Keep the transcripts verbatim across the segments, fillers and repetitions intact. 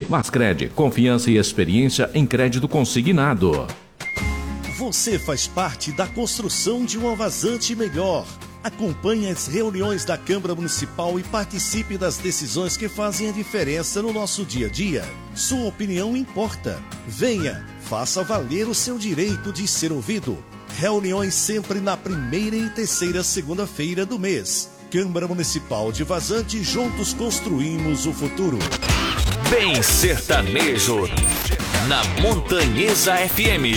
Mascred, confiança e experiência em crédito consignado. Você faz parte da construção de uma Vazante melhor. Acompanhe as reuniões da Câmara Municipal e participe das decisões que fazem a diferença no nosso dia a dia. Sua opinião importa. Venha, faça valer o seu direito de ser ouvido. Reuniões sempre na primeira e terceira segunda-feira do mês. Câmara Municipal de Vazante, juntos construímos o futuro. Bem sertanejo, na Montanhesa F M.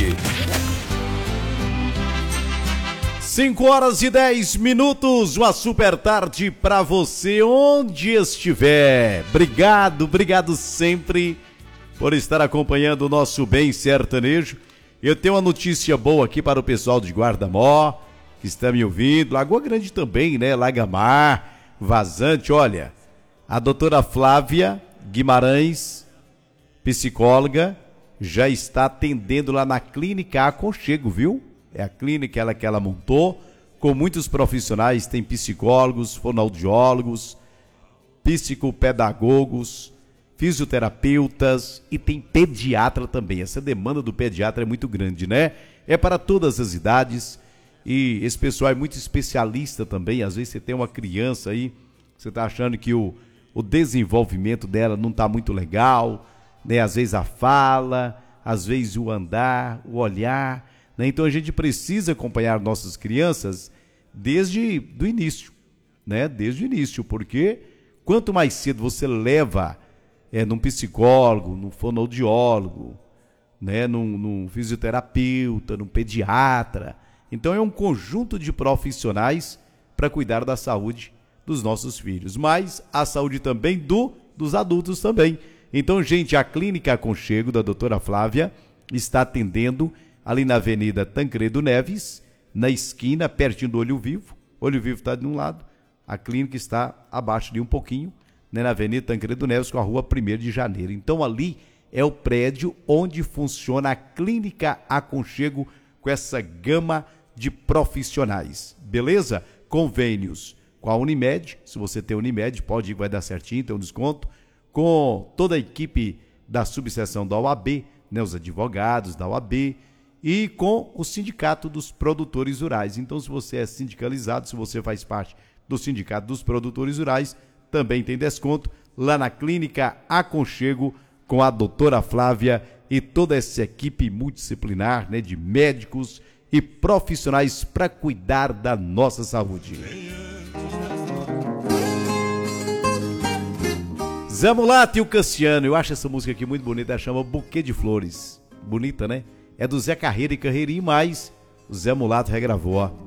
cinco horas e dez minutos, uma super tarde para você onde estiver. Obrigado, obrigado sempre por estar acompanhando o nosso Bem Sertanejo. Eu tenho uma notícia boa aqui para o pessoal de Guarda-Mó, que está me ouvindo, Lagoa Grande também, né? Lagamar, Vazante, olha, a doutora Flávia Guimarães, psicóloga, já está atendendo lá na Clínica Aconchego, viu? É a clínica ela, que ela montou, com muitos profissionais, tem psicólogos, fonoaudiólogos, psicopedagogos, fisioterapeutas e tem pediatra também. Essa demanda do pediatra é muito grande, né? É para todas as idades e esse pessoal é muito especialista também. Às vezes você tem uma criança aí, você está achando que o, o desenvolvimento dela não está muito legal, né? Às vezes a fala, às vezes o andar, o olhar... Então a gente precisa acompanhar nossas crianças desde o início, né? Desde o início, porque quanto mais cedo você leva é, num psicólogo, num fonoaudiólogo, né? num, num fisioterapeuta, num pediatra, então é um conjunto de profissionais para cuidar da saúde dos nossos filhos, mas a saúde também do, dos adultos também. Então, gente, a Clínica Aconchego da doutora Flávia está atendendo ali na Avenida Tancredo Neves, na esquina, pertinho do Olho Vivo. Olho Vivo está de um lado, a clínica está abaixo ali um pouquinho, né, na Avenida Tancredo Neves, com a rua primeiro de janeiro. Então ali é o prédio onde funciona a Clínica Aconchego, com essa gama de profissionais, beleza? Convênios com a Unimed, se você tem Unimed, pode ir, vai dar certinho, tem um desconto, com toda a equipe da subseção da O A B, né, os advogados da O A B, e com o Sindicato dos Produtores Rurais. Então, se você é sindicalizado, se você faz parte do Sindicato dos Produtores Rurais, também tem desconto lá na Clínica Aconchego, com a doutora Flávia e toda essa equipe multidisciplinar, né, de médicos e profissionais para cuidar da nossa saúde. Zé Mulato e o Cassiano, eu acho essa música aqui muito bonita, ela chama Buquê de Flores. Bonita, né? É do Zé Carreira e Carreirinho, mas o Zé Mulato regravou, ó.